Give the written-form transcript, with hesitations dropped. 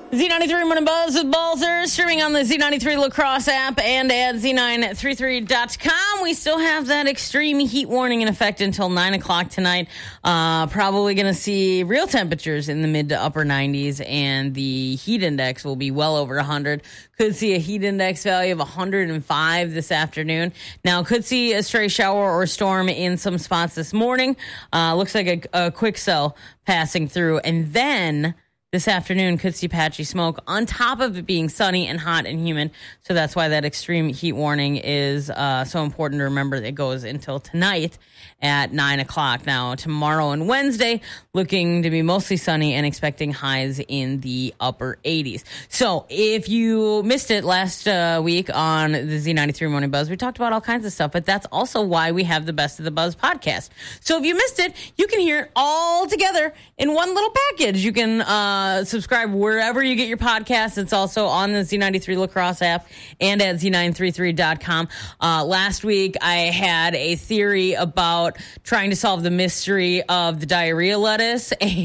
Z93 Morning Buzz with Balzer, streaming on the Z93 Lacrosse app and at Z933.com. We still have that extreme heat warning in effect until 9 o'clock tonight. Probably going to see real temperatures in the mid to upper 90s, and the heat index will be well over 100. Could see a heat index value of 105 this afternoon. Now, could see a stray shower or storm in some spots this morning. Looks like a quick cell passing through, and then this afternoon could see patchy smoke on top of it being sunny and hot and humid. So that's why that extreme heat warning is so important to remember. It goes until tonight at 9 o'clock. Now, tomorrow and Wednesday, looking to be mostly sunny and expecting highs in the upper 80s. So if you missed it last week on the Z93 Morning Buzz, we talked about all kinds of stuff, but that's also why we have the Best of the Buzz podcast. So if you missed it, you can hear it all together in one little package. You can subscribe wherever you get your podcasts. It's also on the Z93 Lacrosse app and at Z933.com. Last week, I had a theory about trying to solve the mystery of the diarrhea lettuce,